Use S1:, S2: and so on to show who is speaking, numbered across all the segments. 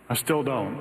S1: I still don't.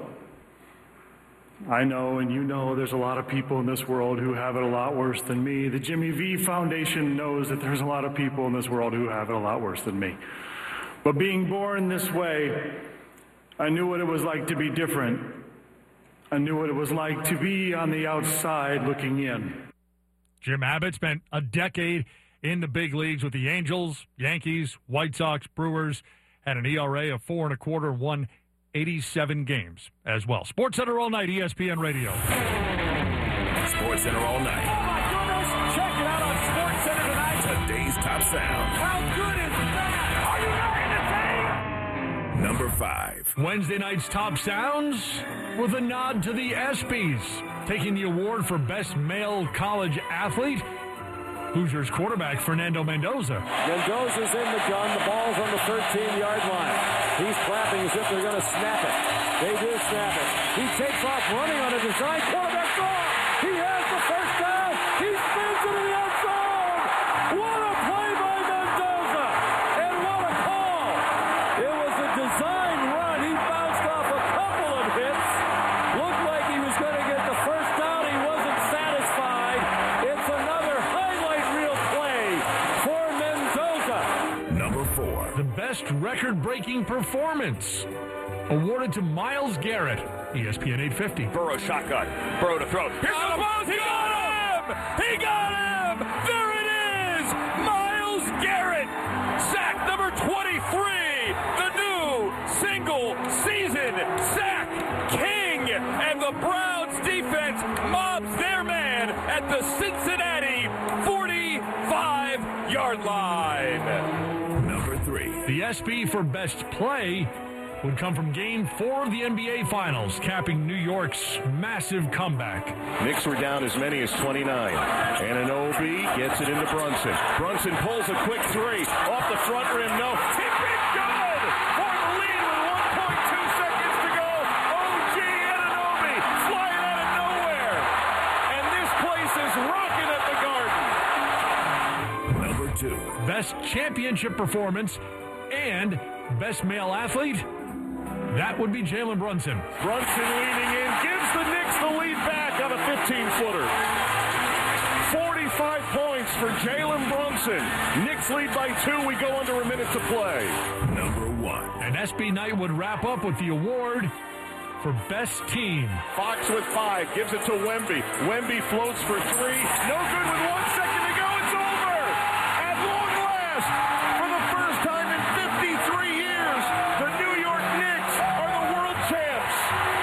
S1: I know, and you know, there's a lot of people in this world who have it a lot worse than me. The Jimmy V Foundation knows that there's a lot of people in this world who have it a lot worse than me. But being born this way, I knew what it was like to be different. I knew what it was like to be on the outside looking in.
S2: Jim Abbott spent a decade in the big leagues with the Angels, Yankees, White Sox, Brewers, had an ERA of 4.25, won 87 games as well. SportsCenter all night, ESPN Radio.
S3: SportsCenter all night.
S4: Oh, my goodness. Check it out on SportsCenter tonight.
S3: Today's top sound.
S4: How good is that? Are you ready to take?
S3: Number 5.
S2: Wednesday night's top sounds with a nod to the ESPYs, taking the award for Best Male College Athlete. Hoosiers quarterback Fernando Mendoza.
S5: Mendoza's in the gun. The ball's on the 13-yard line. He's clapping as if they're going to snap it. They do snap it. He takes off running on a design quarterback draw. He has the first down. He spins into the end zone. What a play by Mendoza. And what a call. It was a design run. He bounced off a couple of hits. Looked like he was going to get the first down. He wasn't satisfied. It's another highlight reel play for Mendoza.
S3: Number 4.
S2: The best record-breaking performance awarded to Myles Garrett, ESPN 850.
S4: Burrow shotgun. Burrow to throw. Here's the ball. He got him. He got him. There it is. Myles Garrett. Sack number 23. The new single-season sack king. And the Browns defense mobs their man at the Cincinnati 45-yard line.
S3: Number 3.
S2: The ESPY for best play would come from Game 4 of the NBA Finals, capping New York's massive comeback.
S6: Knicks were down as many as 29. Anunoby gets it into Brunson. Brunson pulls a quick three. Off the front rim, no. Tip it good for the lead with 1.2 seconds to go. OG Anunoby flying out of nowhere. And this place is rocking at the Garden.
S3: Number 2.
S2: Best championship performance and best male athlete, that would be Jalen Brunson.
S6: Brunson leaning in, gives the Knicks the lead back on a 15-footer. 45 points for Jalen Brunson. Knicks lead by 2. We go under a minute to play.
S3: Number 1.
S2: And ESPY night would wrap up with the award for best team.
S6: Fox with 5, gives it to Wemby. Wemby floats for 3. No good with 1 second to go. It's over. At long last, for the first time in 53 years, the New York Knicks are the world champs.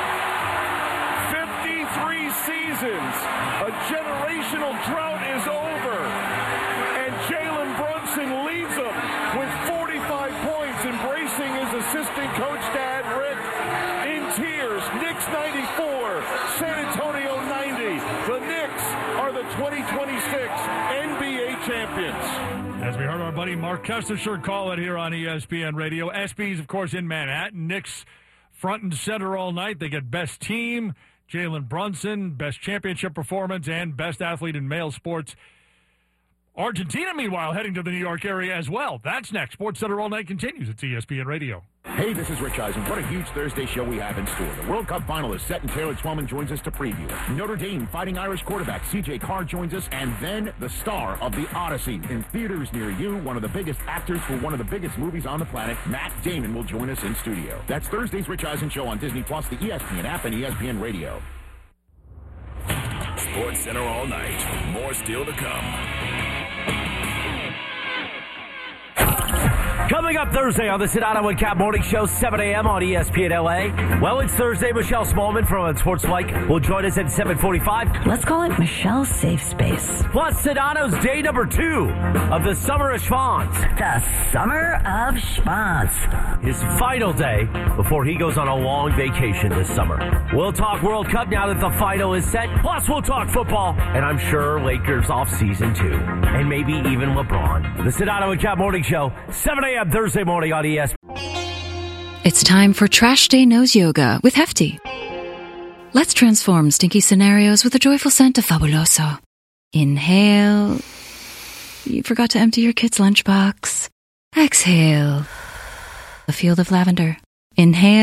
S6: 53 seasons. A generational drought is over. And Jalen Brunson leads them with 45 points, embracing his assistant coach dad, Rick, in tears. Knicks 94, San Antonio 90. The Knicks are the 2026 NBA champions.
S2: As we heard our buddy Mark Kestecher call it here on ESPN Radio. ESPYs, of course, in Manhattan. Knicks front and center all night. They get best team, Jalen Brunson, best championship performance, and best athlete in male sports. Argentina, meanwhile, heading to the New York area as well. That's next. SportsCenter all night continues. It's ESPN Radio.
S7: Hey, this is Rich Eisen. What a huge Thursday show we have in store. The World Cup final is set, and Taylor Twellman joins us to preview it. Notre Dame Fighting Irish quarterback C.J. Carr joins us, and then the star of The Odyssey in theaters near you, one of the biggest actors for one of the biggest movies on the planet, Matt Damon, will join us in studio. That's Thursday's Rich Eisen show on Disney+, the ESPN app, and ESPN Radio.
S3: SportsCenter all night. More still to come.
S8: Coming up Thursday on the Sedano and Cap Morning Show, 7 a.m. on ESPN LA. Well, it's Thursday. Michelle Smallman from Sports Like will join us at 7:45.
S9: Let's call it Michelle's Safe Space.
S8: Plus, Sedano's day number 2 of the Summer of Schwans.
S9: The Summer of Schwans.
S8: His final day before he goes on a long vacation this summer. We'll talk World Cup now that the final is set. Plus, we'll talk football. And I'm sure Lakers off season too. And maybe even LeBron. The Sedano and Cap Morning Show, 7 a.m. Thursday morning on ESPN.
S10: It's time for Trash Day Nose Yoga with Hefty. Let's transform stinky scenarios with a joyful scent of Fabuloso. Inhale. You forgot to empty your kid's lunchbox. Exhale. A field of lavender. Inhale.